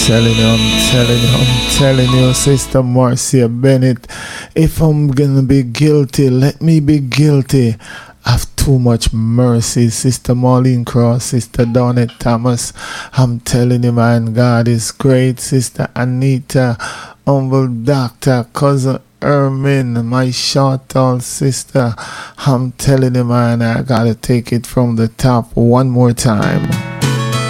telling you, Sister Marcia Bennett, if I'm gonna be guilty, let me be guilty. Have too much mercy, Sister Marlene Cross, Sister Donette Thomas. I'm telling you, man, God is great. Sister Anita, Humble Doctor, Cousin Ermin, my short tall sister. I'm telling you, man, I gotta take it from the top one more time.